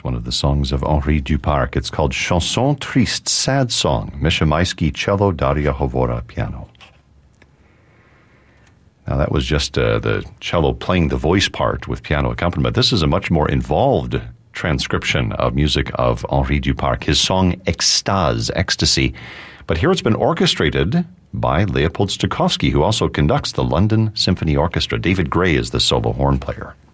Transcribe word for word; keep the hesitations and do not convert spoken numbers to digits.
It's one of the songs of Henri Duparc. It's called Chanson Triste, Sad Song. Misha Maisky, cello, Daria Hovora, piano. Now, that was just uh, the cello playing the voice part with piano accompaniment. This is a much more involved transcription of music of Henri Duparc, his song Extase, Ecstasy. But here it's been orchestrated by Leopold Stokowski, who also conducts the London Symphony Orchestra. David Gray is the solo horn player.